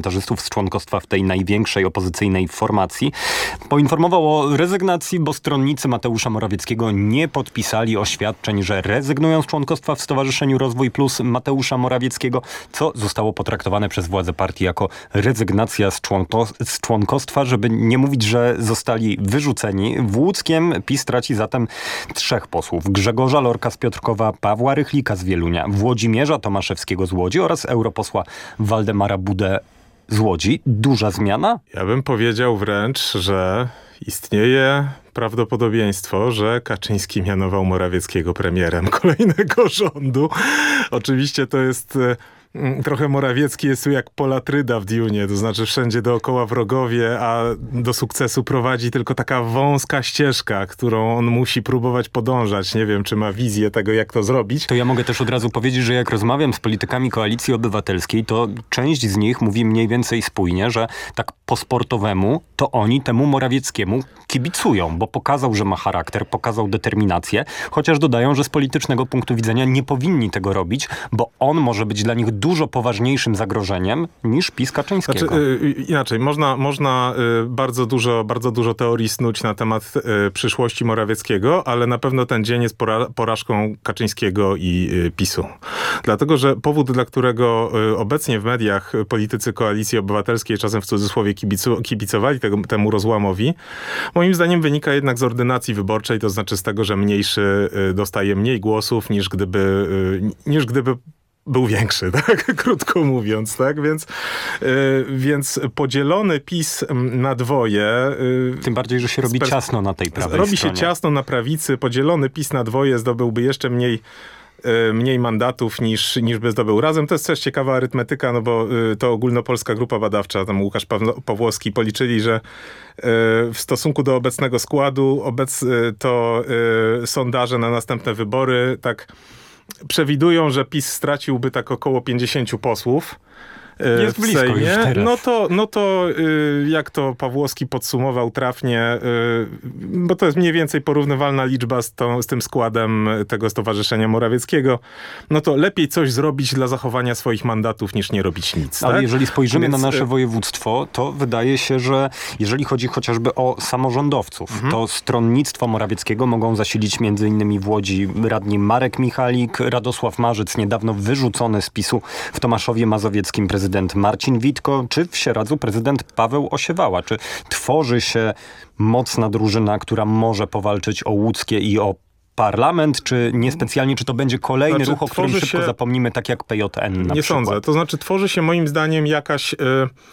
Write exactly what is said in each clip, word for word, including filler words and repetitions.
parlamentarzystów z członkostwa w tej największej opozycyjnej formacji. Poinformował o rezygnacji, bo stronnicy Mateusza Morawieckiego nie podpisali oświadczeń, że rezygnują z członkostwa w Stowarzyszeniu Rozwój Plus Mateusza Morawieckiego, co zostało potraktowane przez władze partii jako rezygnacja z, członko- z członkostwa, żeby nie mówić, że zostali wyrzuceni. W Łódzkiem PiS traci zatem trzech posłów. Grzegorza Lorka z Piotrkowa, Pawła Rychlika z Wielunia, Włodzimierza Tomaszewskiego z Łodzi oraz europosła Waldemara Budę z Łodzi. Duża zmiana? Ja bym powiedział wręcz, że istnieje prawdopodobieństwo, że Kaczyński mianował Morawieckiego premierem kolejnego rządu. Oczywiście to jest... Trochę Morawiecki jest tu jak Polatryda w Dune'ie, to znaczy wszędzie dookoła wrogowie, a do sukcesu prowadzi tylko taka wąska ścieżka, którą on musi próbować podążać. Nie wiem, czy ma wizję tego, jak to zrobić. To ja mogę też od razu powiedzieć, że jak rozmawiam z politykami Koalicji Obywatelskiej, to część z nich mówi mniej więcej spójnie, że tak po sportowemu to oni temu Morawieckiemu kibicują, bo pokazał, że ma charakter, pokazał determinację, chociaż dodają, że z politycznego punktu widzenia nie powinni tego robić, bo on może być dla nich dużo poważniejszym zagrożeniem niż PiS Kaczyńskiego. Znaczy, yy, inaczej, można, można yy, bardzo, dużo, bardzo dużo teorii snuć na temat yy, przyszłości Morawieckiego, ale na pewno ten dzień jest pora- porażką Kaczyńskiego i yy, PiSu. Dlatego, że powód, dla którego yy, obecnie w mediach politycy Koalicji Obywatelskiej, czasem w cudzysłowie kibicu, kibicowali tego, temu rozłamowi, moim zdaniem wynika jednak z ordynacji wyborczej, to znaczy z tego, że mniejszy yy, dostaje mniej głosów niż gdyby, yy, niż gdyby był większy, tak? Krótko mówiąc, tak? Więc, yy, więc podzielony PiS na dwoje... Yy, Tym bardziej, że się robi pers- ciasno na tej prawej Robi stronie. się ciasno na prawicy. Podzielony PiS na dwoje zdobyłby jeszcze mniej yy, mniej mandatów niż, niż by zdobył razem. To jest też ciekawa arytmetyka, no bo yy, to ogólnopolska grupa badawcza, tam Łukasz Pawlo- Pawłowski policzyli, że yy, w stosunku do obecnego składu obec, yy, to yy, sondaże na następne wybory tak przewidują, że PiS straciłby tak około pięćdziesięciu posłów. Jest w blisko Sejmie. już teraz. No to, no to y, jak to Pawłowski podsumował trafnie, y, bo to jest mniej więcej porównywalna liczba z, tą, z tym składem tego Stowarzyszenia Morawieckiego, no to lepiej coś zrobić dla zachowania swoich mandatów, niż nie robić nic. Ale tak? jeżeli spojrzymy Więc, na nasze województwo, to wydaje się, że jeżeli chodzi chociażby o samorządowców, mhm. to stronnictwo Morawieckiego mogą zasilić między innymi w Łodzi radni Marek Michalik, Radosław Marzyc, niedawno wyrzucony z PiSu w Tomaszowie Mazowieckim prezydent Marcin Witko, czy w Sieradzu prezydent Paweł Osiewała. Czy tworzy się mocna drużyna, która może powalczyć o łódzkie i o parlament, czy niespecjalnie, czy to będzie kolejny znaczy, ruch, o którym szybko się... zapomnimy, tak jak P J N na Nie przykład? sądzę. To znaczy tworzy się moim zdaniem jakaś... Yy...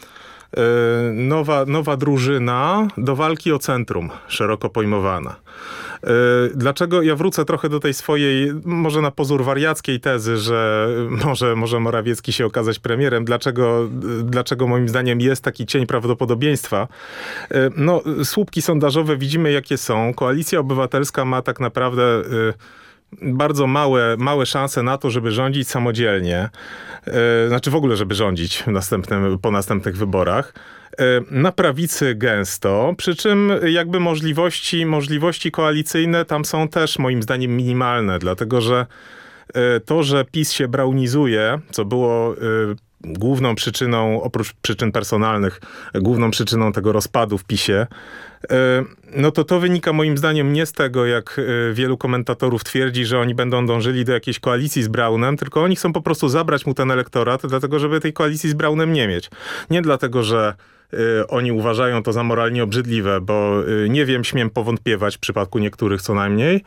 Nowa, nowa drużyna do walki o centrum, szeroko pojmowana. Dlaczego? Ja wrócę trochę do tej swojej, może na pozór wariackiej tezy, że może, może Morawiecki się okazać premierem. Dlaczego, dlaczego moim zdaniem jest taki cień prawdopodobieństwa? No, słupki sondażowe widzimy, jakie są. Koalicja Obywatelska ma tak naprawdę bardzo małe, małe szanse na to, żeby rządzić samodzielnie. Yy, znaczy w ogóle, żeby rządzić w następnym, po następnych wyborach. Yy, na prawicy gęsto, przy czym jakby możliwości, możliwości koalicyjne tam są też moim zdaniem minimalne, dlatego że yy, to, że PiS się braunizuje, co było... Yy, główną przyczyną, oprócz przyczyn personalnych, główną przyczyną tego rozpadu w PiSie, no to to wynika moim zdaniem nie z tego, jak wielu komentatorów twierdzi, że oni będą dążyli do jakiejś koalicji z Braunem, tylko oni chcą po prostu zabrać mu ten elektorat, dlatego żeby tej koalicji z Braunem nie mieć. Nie dlatego, że oni uważają to za moralnie obrzydliwe, bo nie wiem, śmiem powątpiewać w przypadku niektórych co najmniej,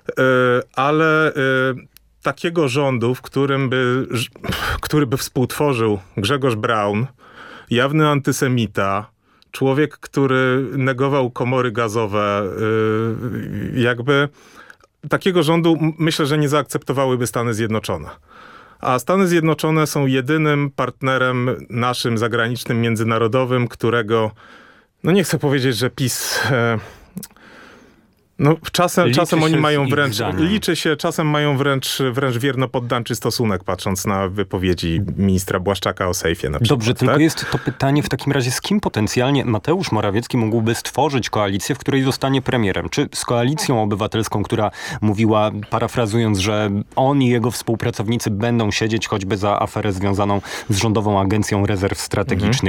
ale takiego rządu, w którym by, który by współtworzył Grzegorz Braun, jawny antysemita, człowiek, który negował komory gazowe, jakby takiego rządu myślę, że nie zaakceptowałyby Stany Zjednoczone. A Stany Zjednoczone są jedynym partnerem naszym zagranicznym, międzynarodowym, którego, no nie chcę powiedzieć, że PiS... No, czasem, czasem oni mają wręcz, liczy się, czasem mają wręcz, wręcz wierno-poddańczy stosunek, patrząc na wypowiedzi ministra Błaszczaka o sejfie na przykład. Dobrze, tylko tak? jest to pytanie w takim razie, z kim potencjalnie Mateusz Morawiecki mógłby stworzyć koalicję, w której zostanie premierem? Czy z Koalicją Obywatelską, która mówiła, parafrazując, że on i jego współpracownicy będą siedzieć choćby za aferę związaną z Rządową Agencją Rezerw Strategicznych,